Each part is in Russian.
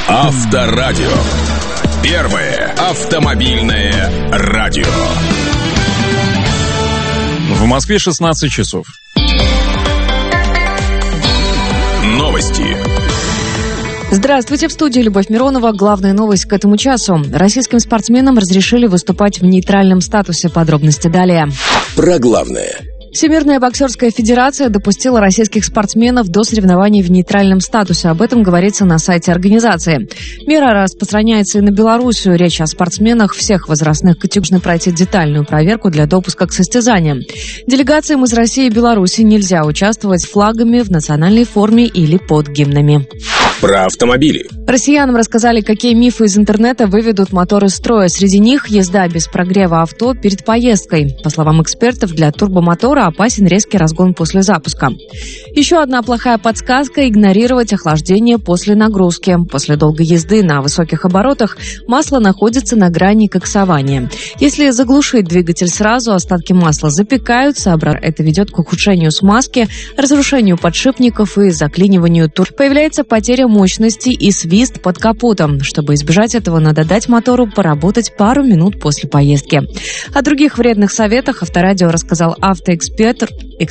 Авторадио. Первое автомобильное радио. В Москве 16 часов. Новости. Здравствуйте, в студии Любовь Миронова. Главная новость к этому часу. Российским спортсменам разрешили выступать в нейтральном статусе. Подробности далее. Про главное. Всемирная боксерская федерация допустила российских спортсменов до соревнований в нейтральном статусе. Об этом говорится на сайте организации. Мера распространяется и на Белоруссию. Речь о спортсменах всех возрастных категорий должны пройти детальную проверку для допуска к состязаниям. Делегациям из России и Беларуси нельзя участвовать с флагами в национальной форме или под гимнами. Про автомобили. Россиянам рассказали, какие мифы из интернета выведут мотор из строя. Среди них езда без прогрева авто перед поездкой. По словам экспертов, для турбомотора опасен резкий разгон после запуска. Еще одна плохая подсказка – игнорировать охлаждение после нагрузки. После долгой езды на высоких оборотах масло находится на грани коксования. Если заглушить двигатель сразу, остатки масла запекаются. Это ведет к ухудшению смазки, разрушению подшипников и заклиниванию тур. Появляется потеря мощности и свист под капотом. Чтобы избежать этого, надо дать мотору поработать пару минут после поездки. О других вредных советах Авторадио рассказал автоэксперт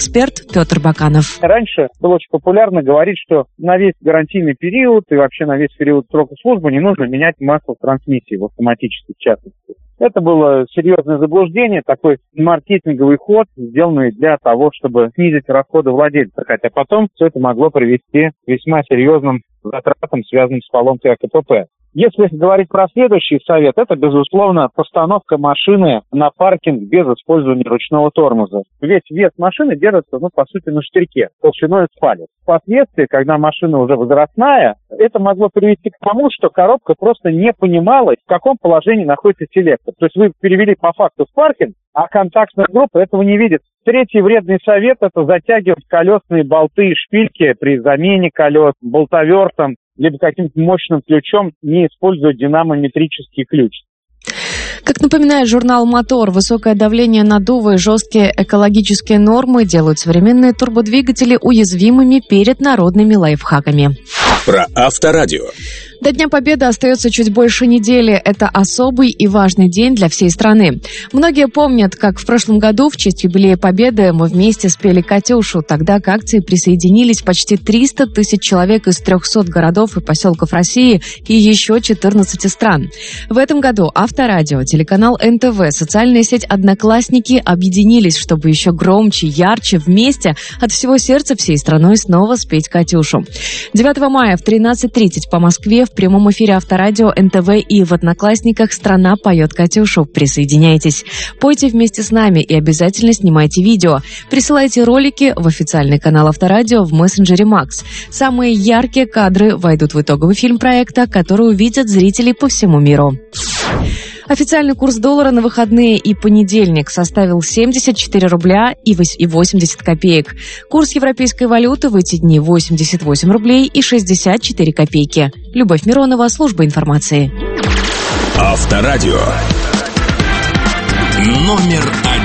Петр Баканов. Раньше было очень популярно говорить, что на весь гарантийный период и вообще на весь период срока службы не нужно менять масло в трансмиссии, в автоматической в частности. Это было серьезное заблуждение, такой маркетинговый ход, сделанный для того, чтобы снизить расходы владельца. Хотя потом все это могло привести к весьма серьезным затратам, связанным с поломкой АКПП. Если говорить про следующий совет, это, безусловно, постановка машины на паркинг без использования ручного тормоза. Ведь вес машины держится, по сути, на штырьке, толщиной с палец. Впоследствии, когда машина уже возрастная, это могло привести к тому, что коробка просто не понимала, в каком положении находится селектор. То есть вы перевели по факту в паркинг, а контактная группа этого не видит. Третий вредный совет – это затягивать колесные болты и шпильки при замене колес болтовертом, либо каким-то мощным ключом, не используя динамометрический ключ. Как напоминает журнал «Мотор», высокое давление наддува и жесткие экологические нормы делают современные турбодвигатели уязвимыми перед народными лайфхаками. Про Авторадио. До Дня Победы остается чуть больше недели. Это особый и важный день для всей страны. Многие помнят, как в прошлом году в честь юбилея Победы мы вместе спели «Катюшу». Тогда к акции присоединились почти 300 тысяч человек из 300 городов и поселков России и еще 14 стран. В этом году Авторадио, телеканал НТВ, социальная сеть «Одноклассники» объединились, чтобы еще громче, ярче, вместе от всего сердца всей страной снова спеть «Катюшу». 9 мая в 13:30 по Москве в прямом эфире Авторадио, НТВ и в «Одноклассниках» «Страна поет Катюшу». Присоединяйтесь. Пойте вместе с нами и обязательно снимайте видео. Присылайте ролики в официальный канал Авторадио в мессенджере Макс. Самые яркие кадры войдут в итоговый фильм проекта, который увидят зрители по всему миру. Официальный курс доллара на выходные и понедельник составил 74 рубля и 80 копеек. Курс европейской валюты в эти дни 88 рублей и 64 копейки. Любовь Миронова, служба информации. Авторадио. Номер 1.